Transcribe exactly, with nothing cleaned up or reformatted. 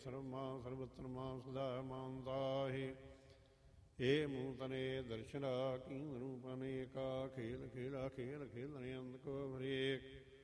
ਸਰਬ ਮਾਂ ਸਰਬਤਰ ਮਾਂ ਸਦਾ ਮਾਂ ਤਾਹੀ ਏ ਮੂੰ ਤਨੇ ਦਰਸ਼ਨਾ ਕੀਨ ਰੂਪਨੇ ਕਾ ਖੇਲ ਖੇਲਾ ਖੇਲ ਖੇਲਣੇ ਅੰਧ ਕੋ ਹਰੇਕ